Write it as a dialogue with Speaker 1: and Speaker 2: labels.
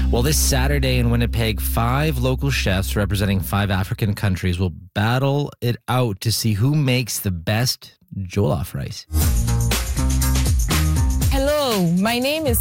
Speaker 1: Well, this Saturday in Winnipeg, 5 local chefs representing 5 African countries will battle it out to see who makes the best jollof rice.
Speaker 2: Hello, my name is